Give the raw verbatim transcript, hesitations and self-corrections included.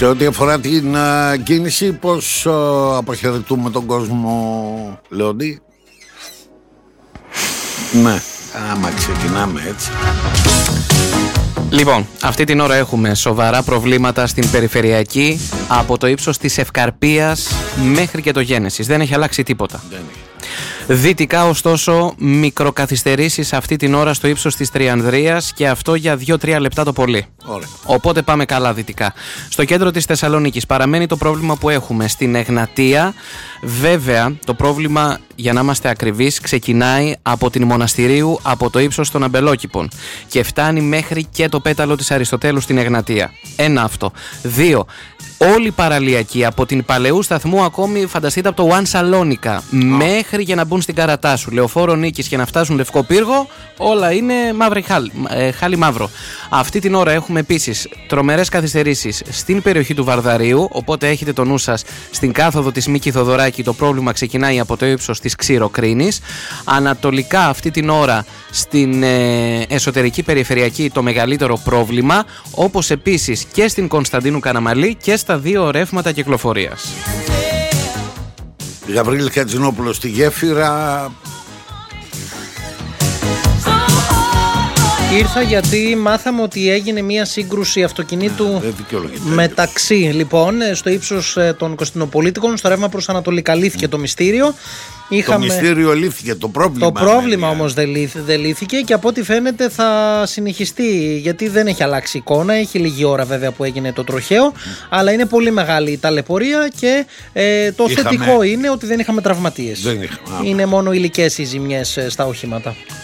Σε ό,τι αφορά την uh, κίνηση, πώς uh, αποχαιρετούμε τον κόσμο, Λεοντή? Ναι, άμα ξεκινάμε έτσι. Λοιπόν, αυτή την ώρα έχουμε σοβαρά προβλήματα στην περιφερειακή από το ύψος της Ευκαρπίας μέχρι και το Γένεσης. Δεν έχει αλλάξει τίποτα. Δεν έχει. Δυτικά, ωστόσο, μικροκαθυστερήσεις αυτή την ώρα στο ύψος της Τριανδρίας και αυτό για δύο τρία λεπτά το πολύ. Ωραία. Οπότε πάμε καλά δυτικά. Στο κέντρο της Θεσσαλονίκης παραμένει το πρόβλημα που έχουμε στην Εγνατία. Βέβαια, το πρόβλημα, για να είμαστε ακριβείς, ξεκινάει από την Μοναστηρίου, από το ύψος των Αμπελόκηπων και φτάνει μέχρι και το πέταλο της Αριστοτέλου στην Εγνατία. Ένα αυτό. Δύο. Όλη η παραλιακή από την Παλαιού Σταθμού, ακόμη φανταστείτε από το One Salonica, oh. μέχρι για να μπουν στην Καρατάσου, Λεωφόρο Νίκης και να φτάσουν Λευκό Πύργο, όλα είναι μαύρη χάλι, ε, χάλι μαύρο. Αυτή την ώρα έχουμε επίσης τρομερές καθυστερήσεις στην περιοχή του Βαρδαρίου, οπότε έχετε το νου σας στην κάθοδο της Μίκη Θοδωράκη, το πρόβλημα ξεκινάει από το ύψος της Ξηροκρίνης. Ανατολικά αυτή την ώρα στην ε, εσωτερική περιφερειακή το μεγαλύτερο πρόβλημα, όπως επίσης και στην Κωνσταντίνου Καναμαλή και στα δύο ρεύματα κυκλοφορίας. Γαβρίλη Χατζηνόπουλος στη Γέφυρα. Ήρθα γιατί μάθαμε ότι έγινε μια σύγκρουση αυτοκινήτου ναι, μεταξύ, λοιπόν, στο ύψος των Κωνσταντινοπολίτικων, στο ρεύμα προς Ανατολικά. Λύθηκε mm. το μυστήριο. Είχαμε... Το μυστήριο λύθηκε, το πρόβλημα. Το πρόβλημα όμως δεν, λύθ, δεν λύθηκε και από ό,τι φαίνεται θα συνεχιστεί, γιατί δεν έχει αλλάξει εικόνα. Έχει λίγη ώρα βέβαια που έγινε το τροχαίο, mm. αλλά είναι πολύ μεγάλη η ταλαιπωρία και ε, το είχαμε... θετικό είναι ότι δεν είχαμε τραυματίες. Δεν είχαμε. Είναι μόνο υλικές οι ζημιές στα οχήματα.